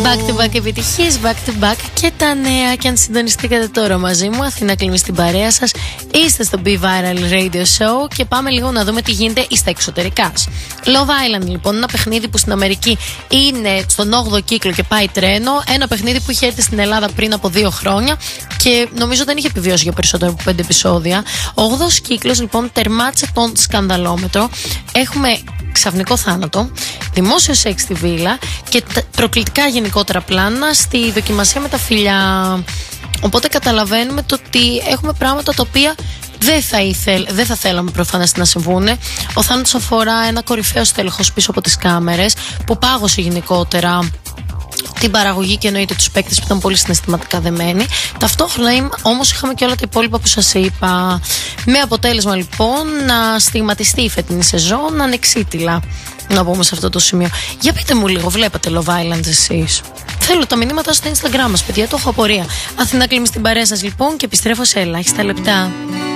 Back to back επιτυχίες, back to back και τα νέα. Και αν συντονιστήκατε τώρα μαζί μου, Αθηνά Κλίμη στην παρέα σας, είστε στο Be Viral Radio Show και πάμε λίγο να δούμε τι γίνεται στα εξωτερικά. Love Island, λοιπόν, ένα παιχνίδι που στην Αμερική είναι στον 8ο κύκλο και πάει τρένο. Ένα παιχνίδι που είχε έρθει στην Ελλάδα πριν από 2 χρόνια και νομίζω δεν είχε επιβιώσει για περισσότερο από 5 επεισόδια. Ο 8ος κύκλος, λοιπόν, τερμάτισε τον σκανδαλόμετρο. Έχουμε ξαφνικό θάνατο, δημόσιο σεξ στη βίλα και προκλητικά γενικότερα πλάνα στη δοκιμασία με τα φιλιά. Οπότε καταλαβαίνουμε το ότι έχουμε πράγματα τα οποία δεν θα θέλαμε προφανώς να συμβούν. Ο θάνατος αφορά ένα κορυφαίο στέλεχος πίσω από τις κάμερες που πάγωσε γενικότερα την παραγωγή και εννοείται τους παίκτες που ήταν πολύ συναισθηματικά δεμένοι. Ταυτόχρονα όμως είχαμε και όλα τα υπόλοιπα που σας είπα. Με αποτέλεσμα λοιπόν να στιγματιστεί η φετινή σεζόν ανεξίτηλα. Να πούμε σε αυτό το σημείο. Για πείτε μου λίγο, βλέπατε Love Island εσείς? Θέλω τα μηνύματα στο Instagram μας, παιδιά, το έχω απορία. Αθηνά Κλίμη στην παρέα σας λοιπόν και επιστρέφω σε ελάχιστα λεπτά.